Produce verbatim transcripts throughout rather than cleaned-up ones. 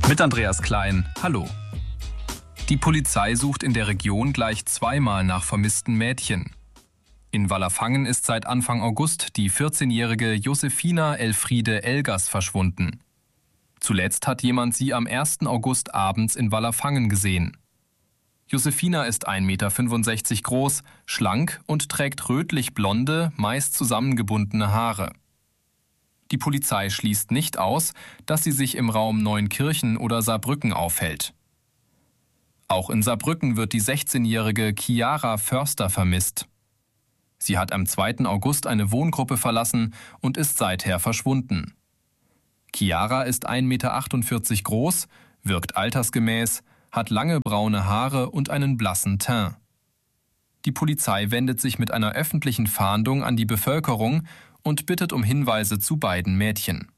Mit Andreas Klein. Hallo. Die Polizei sucht in der Region gleich zweimal nach vermissten Mädchen. In Wallerfangen ist seit Anfang August die vierzehnjährige Josefina Elfriede Elgers verschwunden. Zuletzt hat jemand sie am ersten August abends in Wallerfangen gesehen. Josefina ist ein Meter fünfundsechzig groß, schlank und trägt rötlich-blonde, meist zusammengebundene Haare. Die Polizei schließt nicht aus, dass sie sich im Raum Neunkirchen oder Saarbrücken aufhält. Auch in Saarbrücken wird die sechzehnjährige Chiara Förster vermisst. Sie hat am zweiten August eine Wohngruppe verlassen und ist seither verschwunden. Chiara ist ein Meter achtundvierzig groß, wirkt altersgemäß, hat lange braune Haare und einen blassen Teint. Die Polizei wendet sich mit einer öffentlichen Fahndung an die Bevölkerung und bittet um Hinweise zu beiden Mädchen.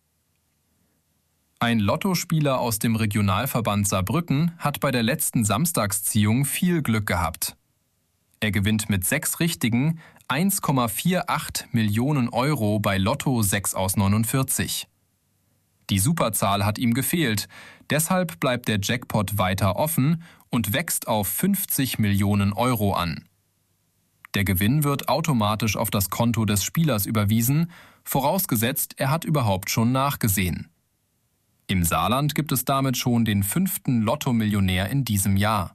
Ein Lottospieler aus dem Regionalverband Saarbrücken hat bei der letzten Samstagsziehung viel Glück gehabt. Er gewinnt mit sechs Richtigen eins Komma achtundvierzig Millionen Euro bei Lotto sechs aus neunundvierzig. Die Superzahl hat ihm gefehlt, deshalb bleibt der Jackpot weiter offen und wächst auf fünfzig Millionen Euro an. Der Gewinn wird automatisch auf das Konto des Spielers überwiesen, vorausgesetzt, er hat überhaupt schon nachgesehen. Im Saarland gibt es damit schon den fünften Lotto-Millionär in diesem Jahr.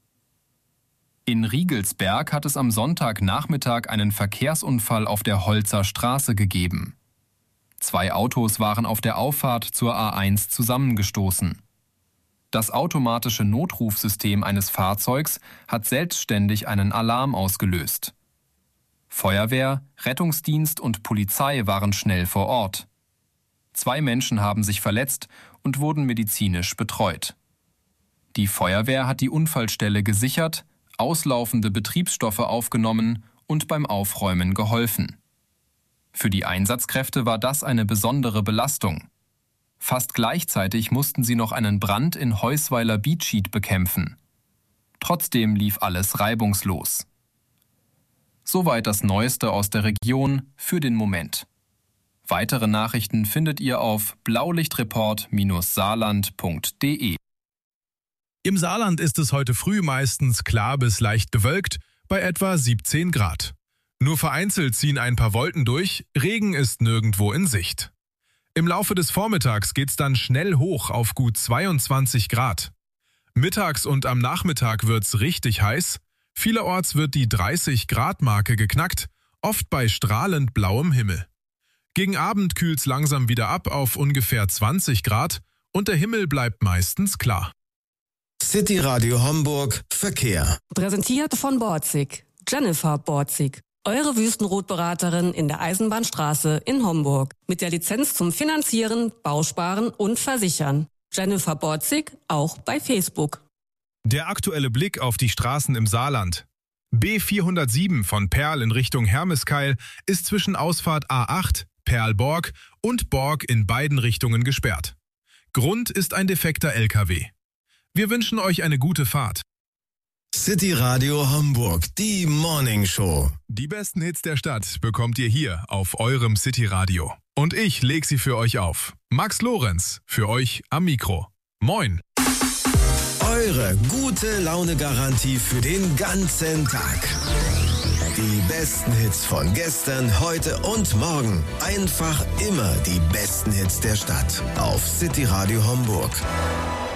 In Riegelsberg hat es am Sonntagnachmittag einen Verkehrsunfall auf der Holzer Straße gegeben. Zwei Autos waren auf der Auffahrt zur A eins zusammengestoßen. Das automatische Notrufsystem eines Fahrzeugs hat selbstständig einen Alarm ausgelöst. Feuerwehr, Rettungsdienst und Polizei waren schnell vor Ort. Zwei Menschen haben sich verletzt und wurden medizinisch betreut. Die Feuerwehr hat die Unfallstelle gesichert, auslaufende Betriebsstoffe aufgenommen und beim Aufräumen geholfen. Für die Einsatzkräfte war das eine besondere Belastung. Fast gleichzeitig mussten sie noch einen Brand in Heusweiler-Bietschied bekämpfen. Trotzdem lief alles reibungslos. Soweit das Neueste aus der Region für den Moment. Weitere Nachrichten findet ihr auf blaulichtreport Bindestrich saarland Punkt de. Im Saarland ist es heute früh meistens klar bis leicht bewölkt, bei etwa siebzehn Grad. Nur vereinzelt ziehen ein paar Wolken durch, Regen ist nirgendwo in Sicht. Im Laufe des Vormittags geht's dann schnell hoch auf gut zweiundzwanzig Grad. Mittags und am Nachmittag wird's richtig heiß. Vielerorts wird die dreißig Grad Marke geknackt, oft bei strahlend blauem Himmel. Gegen Abend kühlt's langsam wieder ab auf ungefähr zwanzig Grad und der Himmel bleibt meistens klar. City Radio Homburg Verkehr. Präsentiert von Borzig. Jennifer Borzig. Eure Wüstenrotberaterin in der Eisenbahnstraße in Homburg. Mit der Lizenz zum Finanzieren, Bausparen und Versichern. Jennifer Borzig, auch bei Facebook. Der aktuelle Blick auf die Straßen im Saarland. B vierhundertsieben von Perl in Richtung Hermeskeil ist zwischen Ausfahrt A acht, Perl-Borg und Borg in beiden Richtungen gesperrt. Grund ist ein defekter L K W. Wir wünschen euch eine gute Fahrt. City Radio Homburg, die Morning Show. Die besten Hits der Stadt bekommt ihr hier auf eurem City Radio. Und ich leg sie für euch auf. Max Lorenz, für euch am Mikro. Moin. Eure gute Laune-Garantie für den ganzen Tag. Die besten Hits von gestern, heute und morgen. Einfach immer die besten Hits der Stadt. Auf City Radio Homburg.